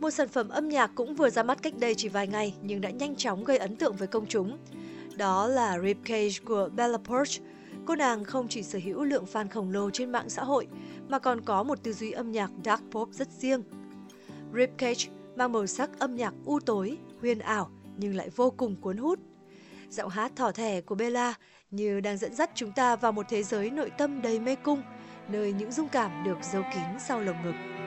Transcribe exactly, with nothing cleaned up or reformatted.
Một sản phẩm âm nhạc cũng vừa ra mắt cách đây chỉ vài ngày nhưng đã nhanh chóng gây ấn tượng với công chúng. Đó là Ribcage của Bella Poarch. Cô nàng không chỉ sở hữu lượng fan khổng lồ trên mạng xã hội mà còn có một tư duy âm nhạc dark pop rất riêng. Ribcage mang màu sắc âm nhạc u tối, huyền ảo nhưng lại vô cùng cuốn hút. Giọng hát thỏ thẻ của Bella như đang dẫn dắt chúng ta vào một thế giới nội tâm đầy mê cung, nơi những dung cảm được giấu kín sau lồng ngực.